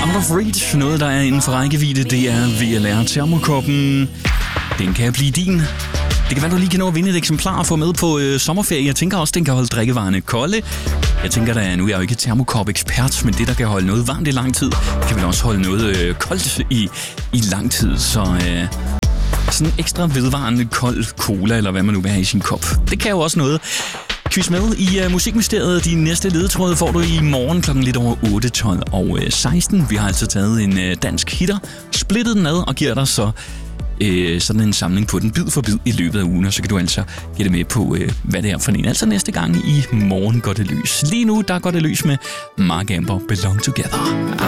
Out of Reach, noget der er inden for rækkevidde, det er VLR Termokoppen. Den kan blive din. Det kan være, du lige kan nå at vinde et eksemplar og få med på sommerferie. Jeg tænker også, den kan holde drikkevarerne kolde. Jeg tænker da, nu er jeg jo ikke termokop-ekspert, men det, der kan holde noget varmt i lang tid, kan vel også holde noget koldt i lang tid. Så sådan ekstra vedvarende kold cola, eller hvad man nu vil have i sin kop. Det kan jo også noget. Quiz med i Musikmysteriet. De næste ledetråde får du i morgen klokken lidt over 8, 12 og 16. Vi har altså taget en dansk hitter, splittet den ad og giver dig så sådan en samling på den bid for bid i løbet af ugen, og så kan du altså gætte med på, hvad det er for en. Altså næste gang i morgen går det løs. Lige nu, der går det løs med Mark Amber, Belong Together.